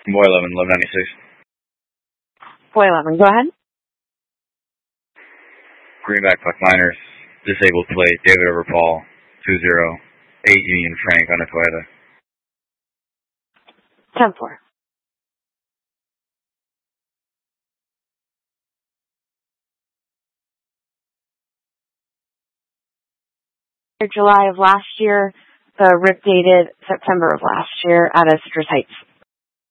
Boy 11, 1196. Boy 11, go ahead. Greenback Buck Miners, disabled plate, David over Paul, 208 Union Frank on a Toyota. 10-4. July of last year, the RIP dated September of last year out of Citrus Heights.